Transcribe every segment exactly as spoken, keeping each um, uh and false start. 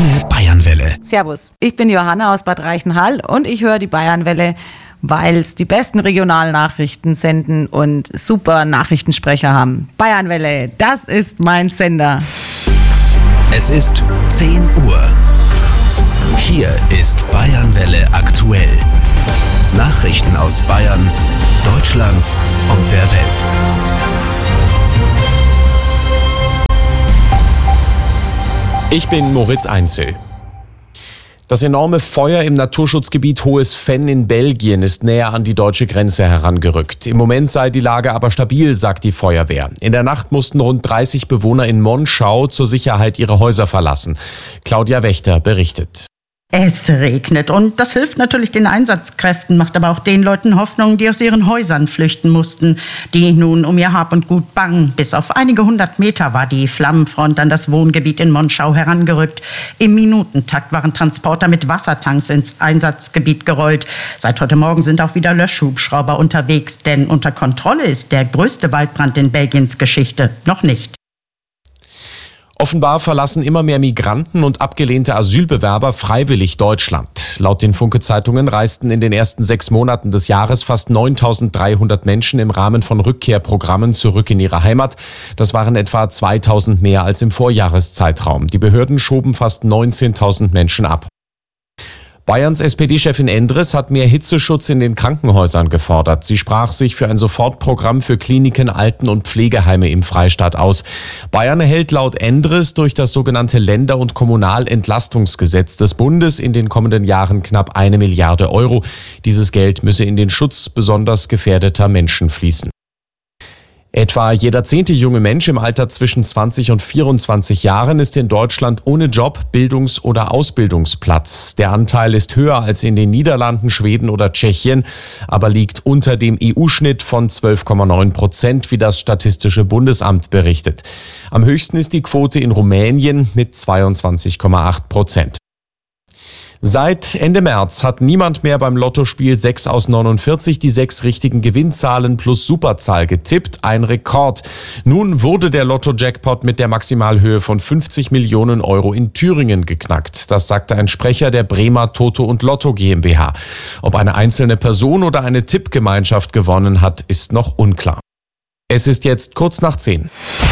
Deine Bayernwelle. Servus, ich bin Johanna aus Bad Reichenhall und ich höre die Bayernwelle, weil es die besten Regionalnachrichten senden und super Nachrichtensprecher haben. Bayernwelle, das ist mein Sender. Es ist zehn Uhr. Hier ist Bayernwelle aktuell. Nachrichten aus Bayern, Deutschland und der Welt. Ich bin Moritz Einzel. Das enorme Feuer im Naturschutzgebiet Hohes Venn in Belgien ist näher an die deutsche Grenze herangerückt. Im Moment sei die Lage aber stabil, sagt die Feuerwehr. In der Nacht mussten rund dreißig Bewohner in Monschau zur Sicherheit ihre Häuser verlassen. Claudia Wächter berichtet. Es regnet und das hilft natürlich den Einsatzkräften, macht aber auch den Leuten Hoffnung, die aus ihren Häusern flüchten mussten, die nun um ihr Hab und Gut bangen. Bis auf einige hundert Meter war die Flammenfront an das Wohngebiet in Monschau herangerückt. Im Minutentakt waren Transporter mit Wassertanks ins Einsatzgebiet gerollt. Seit heute Morgen sind auch wieder Löschhubschrauber unterwegs, denn unter Kontrolle ist der größte Waldbrand in Belgiens Geschichte noch nicht. Offenbar verlassen immer mehr Migranten und abgelehnte Asylbewerber freiwillig Deutschland. Laut den Funke-Zeitungen reisten in den ersten sechs Monaten des Jahres fast neuntausenddreihundert Menschen im Rahmen von Rückkehrprogrammen zurück in ihre Heimat. Das waren etwa zweitausend mehr als im Vorjahreszeitraum. Die Behörden schoben fast neunzehntausend Menschen ab. Bayerns S P D-Chefin Endres hat mehr Hitzeschutz in den Krankenhäusern gefordert. Sie sprach sich für ein Sofortprogramm für Kliniken, Alten- und Pflegeheime im Freistaat aus. Bayern erhält laut Endres durch das sogenannte Länder- und Kommunalentlastungsgesetz des Bundes in den kommenden Jahren knapp eine Milliarde Euro. Dieses Geld müsse in den Schutz besonders gefährdeter Menschen fließen. Etwa jeder zehnte junge Mensch im Alter zwischen zwanzig und vierundzwanzig Jahren ist in Deutschland ohne Job, Bildungs- oder Ausbildungsplatz. Der Anteil ist höher als in den Niederlanden, Schweden oder Tschechien, aber liegt unter dem E U-Schnitt von zwölf Komma neun Prozent, wie das Statistische Bundesamt berichtet. Am höchsten ist die Quote in Rumänien mit zweiundzwanzig Komma acht Prozent. Seit Ende März hat niemand mehr beim Lottospiel sechs aus neunundvierzig die sechs richtigen Gewinnzahlen plus Superzahl getippt. Ein Rekord. Nun wurde der Lotto-Jackpot mit der Maximalhöhe von fünfzig Millionen Euro in Thüringen geknackt. Das sagte ein Sprecher der Bremer Toto und Lotto GmbH. Ob eine einzelne Person oder eine Tippgemeinschaft gewonnen hat, ist noch unklar. Es ist jetzt kurz nach zehn.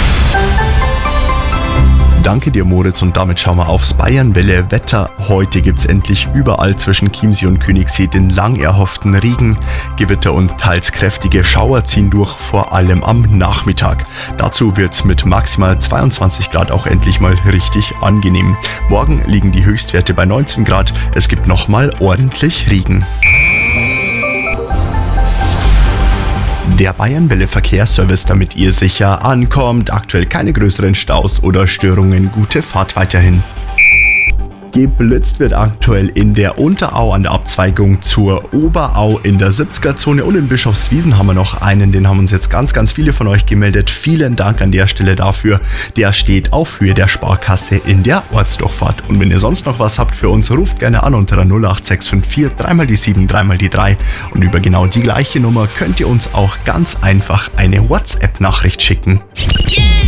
Danke dir, Moritz, und damit schauen wir aufs Bayernwelle Wetter. Heute gibt's endlich überall zwischen Chiemsee und Königssee den lang erhofften Regen. Gewitter und teils kräftige Schauer ziehen durch, vor allem am Nachmittag. Dazu wird's mit maximal zweiundzwanzig Grad auch endlich mal richtig angenehm. Morgen liegen die Höchstwerte bei neunzehn Grad. Es gibt nochmal ordentlich Regen. Der Bayernwelle Verkehrsservice, damit ihr sicher ankommt. Aktuell keine größeren Staus oder Störungen. Gute Fahrt weiterhin. Geblitzt wird aktuell in der Unterau an der Abzweigung zur Oberau in der siebziger-Zone und in Bischofswiesen haben wir noch einen, den haben uns jetzt ganz, ganz viele von euch gemeldet. Vielen Dank an der Stelle dafür. Der steht auf Höhe der Sparkasse in der Ortsdurchfahrt. Und wenn ihr sonst noch was habt für uns, ruft gerne an unter der null acht sechs fünf vier drei mal die sieben, drei mal die drei. Und über genau die gleiche Nummer könnt ihr uns auch ganz einfach eine WhatsApp-Nachricht schicken. Yeah!